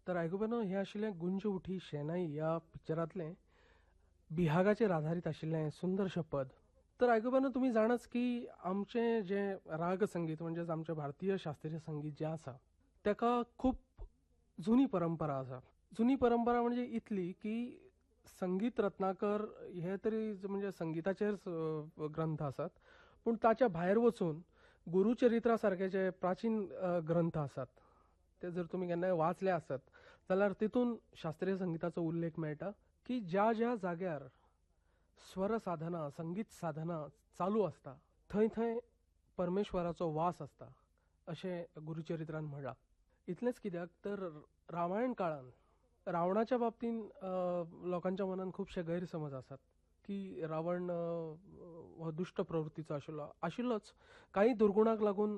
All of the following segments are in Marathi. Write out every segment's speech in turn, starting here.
तर आयकुबानो हे आशिल्लें गुंज उठी शेनाई ह्या पिक्चरांतलें बिहागाचेर आधारीत आशिल्लें सुंदरशें पद. तर आयकुबानो तुमी जाणाच की आमचें जें राग संगीत म्हणजेच आमचें भारतीय शास्त्रीय संगीत जें आसा तेका खूब जुनी परंपरा आसा. जुनी परंपरा म्हणजे इतली की संगीत रत्नाकर हे तरी म्हणजे संगिताचेर ग्रंथ आसात, पूण ताच्या भायर वचून गुरुचरित्रा सारके जे प्राचीन ग्रंथ आसात ते जर तुमी केन्नाय वाचले आसत जाल्यार तितून शास्त्रीय संगीताचो उल्लेख मेळटा की ज्या ज्या जाग्यार स्वर साधना संगीत साधना चालू आसता थंय थंय परमेश्वराचो वास आसता अशें गुरुचरित्रान म्हणलां. इतलेंच कित्याक तर रामायण काळांत रावणाच्या बाबतीन लोकांच्या मनान खुबशे गैरसमज आसात की रावण हो दुष्ट प्रवृत्तीचो आशिल्लोच. काही दुर्गुणाक लागून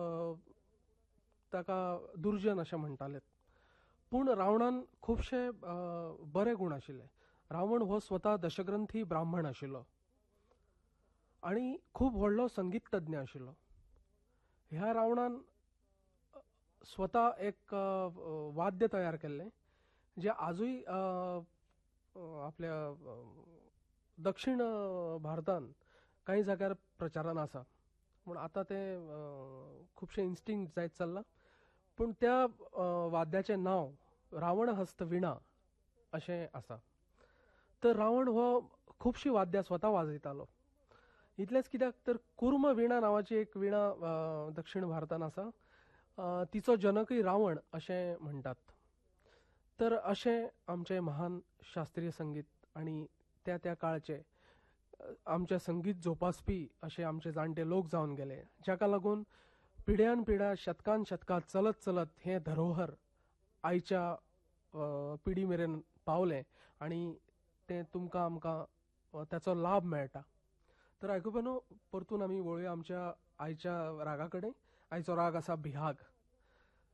ताका दुर्जन अशें म्हणटाले. पूण रावणान खुबशे बरे गूण आशिल्ले. रावण हो स्वता दशग्रंथी ब्राह्मण आशिल्लो आनी खूब व्हडलो संगीत तज्ञ आशिल्लो. ह्या रावणान स्वता एक वाद्य तयार केल्लें जे आजूय आपल्या दक्षिण भारतांत काही जाग्यार प्रचारान आसा. पूण आतां तें खुबशें इन्स्टिंक्ट जायत चल्लां. पूण त्या वाद्याचें नांव रावण हस्त विणा अशें आसा. तर रावण हो खुबशीं वाद्यां स्वता वाजयतालो. इतलेंच कित्याक तर कुर्म विणा नांवाची एक विणा दक्षिण भारतांत आसा. तिचो जनकय रावण अशें म्हणटात. तर अशें आमचें महान शास्त्रीय संगीत आनी त्या त्या काळचे आमचें संगीत जोपासपी अशे आमचे जाणटे लोक जावन गेले, जाका लागून पिढ्यान पिढ्या शतकान शतकां चलत चलत हें धरोहर आयच्या पिढी मेरेन पावलें आनी तें तुमकां आमकां ताचो लाभ मेळटा. तर आयकुबानो परतून आमी वळुया आमच्या आयच्या रागा कडेन. आयचो राग आसा बिहाग.